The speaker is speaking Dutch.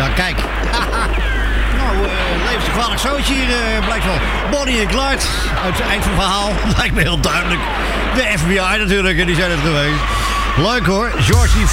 Nou, kijk. Nou, levensgevaarlijk zootje hier, blijkt wel. Bonnie en Clyde, uit het eind van het verhaal. Lijkt me heel duidelijk. De FBI natuurlijk, die zijn het geweest. Leuk hoor, Georgie